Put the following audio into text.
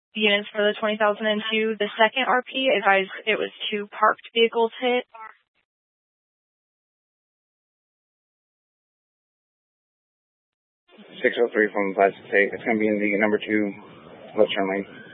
units for the 2002. The second RP advised it was 2 parked vehicles hit. 603 from 568. It's going to be in the number 2 left turn lane.